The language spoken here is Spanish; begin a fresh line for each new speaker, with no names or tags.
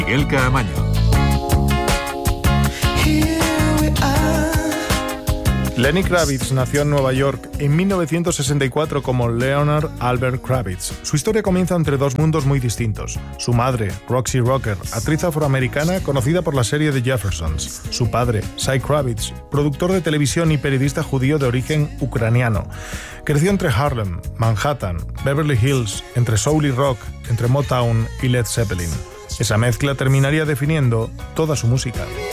Miguel Caamaño.
Lenny Kravitz nació en Nueva York en 1964 como Leonard Albert Kravitz. Su historia comienza entre dos mundos muy distintos. Su madre, Roxy Rocker, actriz afroamericana conocida por la serie The Jeffersons. Su padre, Cy Kravitz, productor de televisión y periodista judío de origen ucraniano. Creció entre Harlem, Manhattan, Beverly Hills, entre soul y rock, entre Motown y Led Zeppelin. Esa mezcla terminaría definiendo toda su música.